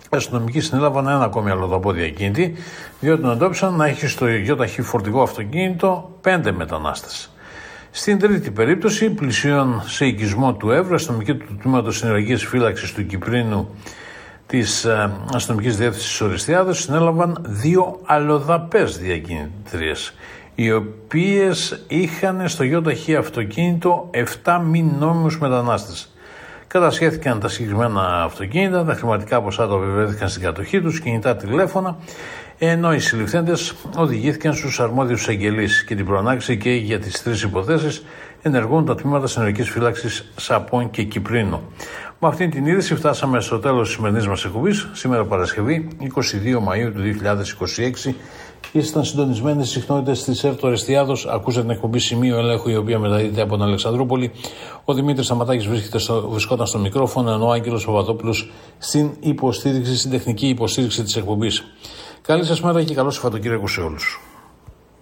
Οι αστυνομικοί συνέλαβαν ένα ακόμη αλλοδαπό διακίνητη, διότι τον εντόπισαν να έχει στο ΙΧ φορτηγό αυτοκίνητο 5 μετανάστες. Στην τρίτη περίπτωση, πλησίων σε οικισμό του Εύρου, αστυνομικοί του Τμήματος Συνεργειακής Φύλαξης του Κυπρίνου της Αστυνομικής Διεύθυνσης Οριστιάδος συνέλαβαν 2 αλλοδαπές διακίνητριες, οι οποίες είχαν στο ΙΧ αυτοκίνητο 7 μη νόμιμους μετανάστες. Κατασχέθηκαν τα συγκεκριμένα αυτοκίνητα, τα χρηματικά ποσά τα βεβαιώθηκαν στην κατοχή τους, κινητά τηλέφωνα, ενώ οι συλληφθέντες οδηγήθηκαν στους αρμόδιους εγγελείς και την προανάκτηση και για τις 3 υποθέσεις ενεργούν τα τμήματα συνεργικής φύλαξης Σαπών και Κυπρίνου. Με αυτήν την είδηση φτάσαμε στο τέλος της σημερινής μας εκπομπής, σήμερα Παρασκευή 22 Μαΐου του 2026. Ήσταν συντονισμένοι στις συχνότητες της ΕΡΤ Οριστιάδος. Ακούσατε την εκπομπή Σημείο Ελέγχου, η οποία μεταδίδεται από την Αλεξανδρούπολη. Ο Δημήτρης Σταματάκης βρισκόταν στο μικρόφωνο, ενώ ο Άγγελος Παπαδόπουλος στην τεχνική υποστήριξη της εκπομπής. Καλή σας μέρα και καλό Σαββατοκύριακο σε όλους.